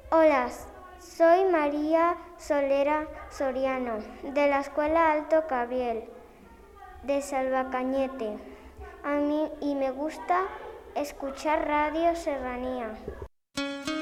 Hola, soy María Solera Soriano, de la Escuela Alto Cabriel, de Salvacañete. A mí me gusta escuchar Radio Serranía.